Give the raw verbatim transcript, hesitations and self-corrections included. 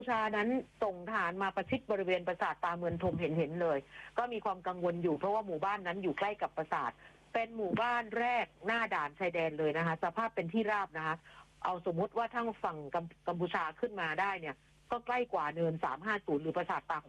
ชานั้นส่งทหารมาประชิดบริเวณปราสาทตาเมืองทมเห็นเห็นเลยก็มีความกังวลอยู่เพราะว่าหมู่บ้านนั้นอยู่ใกล้กับปราสาทเป็นหมู่บ้านแรกหน้าด่านชายแดนเลยนะคะสภาพเป็นที่ราบนะคะเอาสมมุติว่าทั้งฝั่งกัมพูชาขึ้นมาได้เนี่ยก็ใกล้กว่าเนินสามห้าศูนย์หรือปราสาทตา